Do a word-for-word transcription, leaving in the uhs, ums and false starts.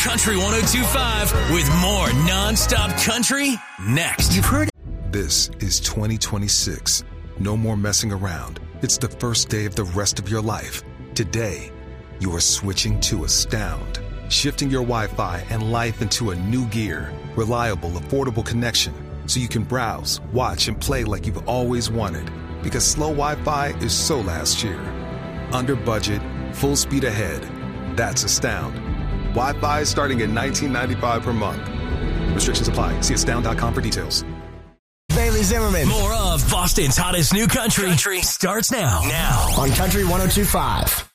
Country one oh two point five with more nonstop country next. You've heard. This is twenty twenty-six. No more messing around. It's the first day of the rest of your life. Today, you are switching to Astound, shifting your Wi-Fi and life into a new gear. Reliable, affordable connection, so you can browse, watch, and play like you've always wanted. Because slow Wi-Fi is so last year. Under budget, full speed ahead. That's Astound. Wi-Fi is starting at nineteen ninety-five per month. Restrictions apply. See astound dot com for details. Bailey Zimmerman. More of Boston's hottest new country, country starts now. Now on Country one oh two point five.